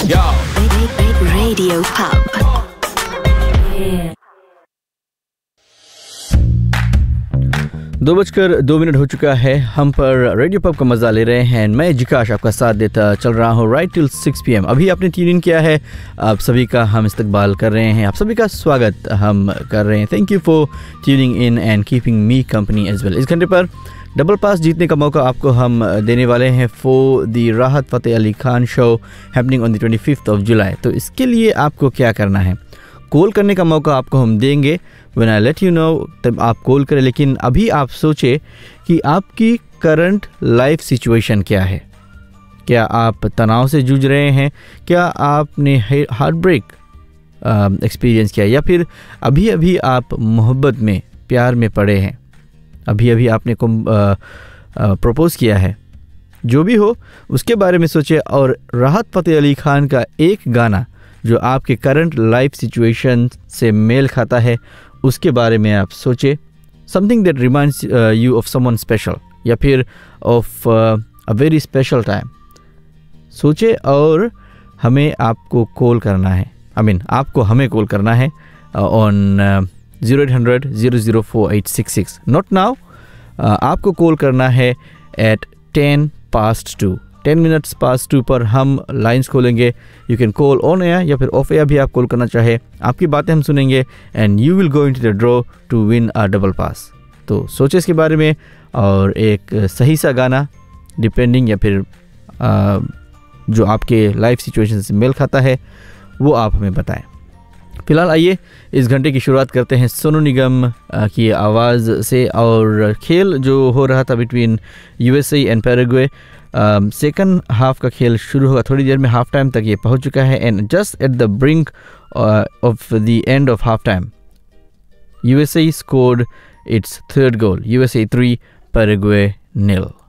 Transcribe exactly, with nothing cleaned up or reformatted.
Yo. Radio Pub. दो बजकर दो मिनट हो चुका है। हम पर रेडियो पब का मज़ा ले रहे हैं। मैं जिकाश आपका साथ देता चल रहा हूँ right till six P M. अभी आपने ट्यून इन किया है, आप सभी का हम इस्तकबाल कर रहे हैं, आप सभी का स्वागत हम कर रहे हैं। Thank you for tuning in and keeping me company as well. इस घंटे पर डबल पास जीतने का मौका आपको हम देने वाले हैं फॉर द राहत Fateh Ali Khan show happening on the twenty fifth of July. तो इसके लिए आपको क्या करना है, कॉल करने का मौका आपको हम देंगे। When I let you know तब आप कॉल करें। लेकिन अभी आप सोचें कि आपकी करंट लाइफ सिचुएशन क्या है। क्या आप तनाव से जूझ रहे हैं, क्या आपने हार्ट ब्रेक एक्सपीरियंस किया, या फिर अभी अभी आप मोहब्बत में प्यार में पड़े हैं, अभी अभी आपने को प्रपोज़ किया है। जो भी हो उसके बारे में सोचें और राहत फ़तेह अली खान का एक गाना जो आपके करंट लाइफ सिचुएशन से मेल खाता है उसके बारे में आप सोचें। Something that reminds you of someone special, या फिर of a very special time. सोचें और हमें आपको कॉल करना है, आई मीन आपको हमें कॉल करना है on zero eight hundred zero zero four eight six six. Not now, आपको कॉल करना है eight ten past to. Ten minutes pass to पर हम लाइंस खोलेंगे। You can call on air या फिर ऑफ एयर भी आप कॉल करना चाहे। आपकी बातें हम सुनेंगे and you will go into the draw two win a double पास। तो सोचें इसके बारे में और एक सही सा गाना डिपेंडिंग या फिर आ, जो आपके लाइफ सिचुएशन से मेल खाता है वो आप हमें बताएं। फिलहाल आइए इस घंटे की शुरुआत करते हैं सोनू निगम की आवाज़ से। और खेल जो हो रहा था between USA and Paraguay, second half का खेल शुरू होगा थोड़ी देर में, हाफ टाइम तक ये पहुंच चुका है। And just at the brink of the end of half time USA scored it's third goal. USA three, Paraguay nil.